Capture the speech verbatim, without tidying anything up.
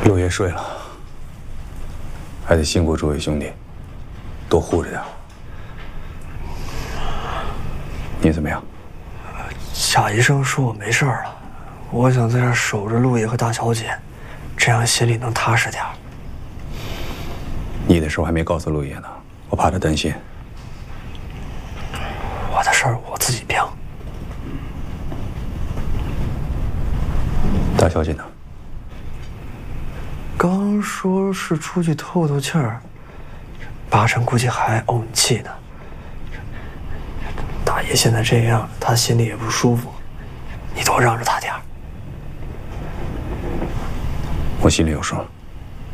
陆爷睡了，还得辛苦诸位兄弟，多护着点。你怎么样？ 贾医生说我没事了，我想在这儿守着陆爷和大小姐，这样心里能踏实点。 你的事我还没告诉陆爷呢，我怕他担心。 我的事儿我自己拼。 大小姐呢？ 刚说是出去透透气儿，八成估计还怄你气呢。大爷现在这样，他心里也不舒服，你多让着他点儿。 我心里有数。